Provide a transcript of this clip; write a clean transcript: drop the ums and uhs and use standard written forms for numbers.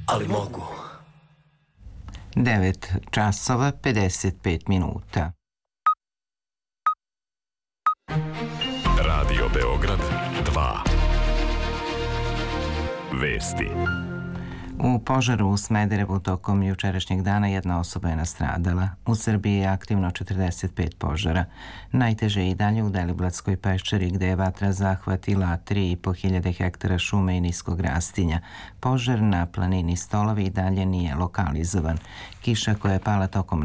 ali mogu. 9 časova 55 minuta. Radio Beograd 2. Vesti. U požaru u Smederevu tokom jučerašnjeg dana jedna osoba je nastradala. U Srbiji je aktivno 45 požara. Najteže je i dalje u Deliblatskoj peščari gde je vatra zahvatila 3.500 hektara šume i niskog rastinja. Požar na planini Stolovi i dalje nije lokalizovan. Kiša koja je pala tokom